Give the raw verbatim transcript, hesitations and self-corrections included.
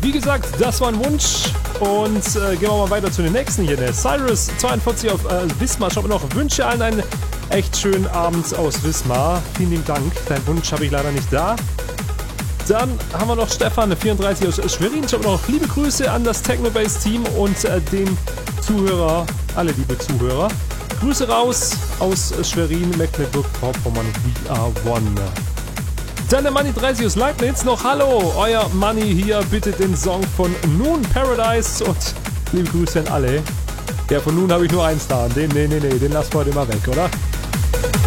wie gesagt, das war ein Wunsch. Und äh, gehen wir mal weiter zu den nächsten hier. Der Cyrus zweiundvierzig auf äh, Wismar. Schaut noch, wünsche allen einen echt schönen Abend aus Wismar. Vielen lieben Dank. Deinen Wunsch habe ich leider nicht da. Dann haben wir noch Stefan, vierunddreißig aus Schwerin. Ich habe noch liebe Grüße an das Technobase-Team und äh, den Zuhörer, alle liebe Zuhörer. Grüße raus aus Schwerin, Mecklenburg-Vorpommern, We Are One. Dann der Money dreißig aus Leibniz noch. Hallo, euer Money hier. Bitte den Song von Noon Paradise und liebe Grüße an alle. Ja, von Noon habe ich nur eins da. Den, nee, nee, nee, den lassen wir heute mal weg, oder?